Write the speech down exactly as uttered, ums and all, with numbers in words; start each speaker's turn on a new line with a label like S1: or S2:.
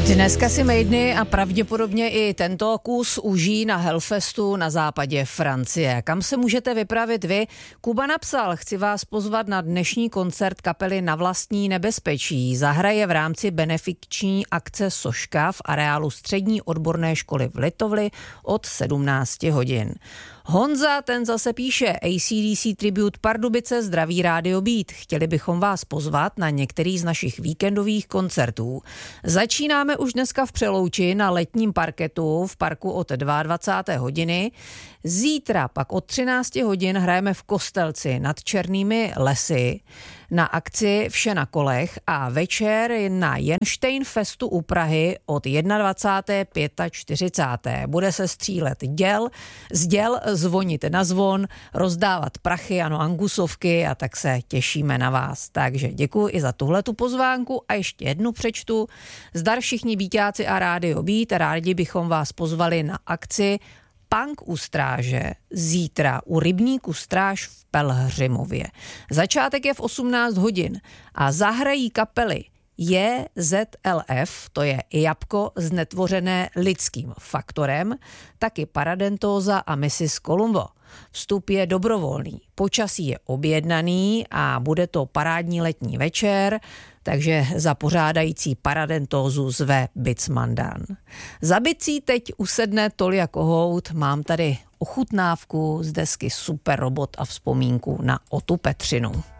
S1: Dneska si mejdny a pravděpodobně i tento kus užijí na Hellfestu na západě Francie. Kam se můžete vypravit vy? Kuba napsal, chci vás pozvat na dnešní koncert kapely Na vlastní nebezpečí. Zahraje v rámci benefiční akce Soška v areálu střední odborné školy v Litovli od sedmnáct hodin. Honza, ten zase píše, A C D C Tribute Pardubice, zdraví Rádio Beat. Chtěli bychom vás pozvat na některý z našich víkendových koncertů. Začínáme už dneska v Přelouči na letním parketu v parku od dvacáté druhé hodiny. Zítra pak od třináct hodin hrajeme v Kostelci nad Černými lesy na akci Vše na kolech a večer na Jenštejn Festu u Prahy od dvacáté první čtyřicáté páté Bude se střílet děl, z děl zvonit na zvon, rozdávat prachy, ano, angusovky, a tak se těšíme na vás. Takže děkuji i za tuhletu pozvánku a ještě jednu přečtu. Zdar všichni Bíťáci a Rádio Beat, rádi bychom vás pozvali na akci Punk u Stráže zítra u rybníku Stráž v Pelhřimově. Začátek je v osmnáct hodin a zahrají kapely J Z L F, to je jabko znetvořené lidským faktorem, taky Paradentóza a missus Columbo. Vstup je dobrovolný, počasí je objednaný a bude to parádní letní večer, takže za pořádající Paradentózu zve Bicmandan. Za bicí teď usedne Tolia Kohout, mám tady ochutnávku z desky Super Robot a vzpomínku na Otu Petřinu.